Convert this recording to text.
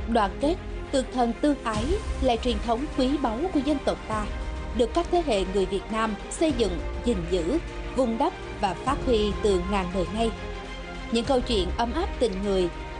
Đoàn kết, tương thân tương ái là truyền thống quý báu của dân tộc ta, được các thế hệ người Việt Nam xây dựng, gìn giữ, vun đắp và phát huy từ ngàn đời nay. Những câu chuyện ấm áp tình người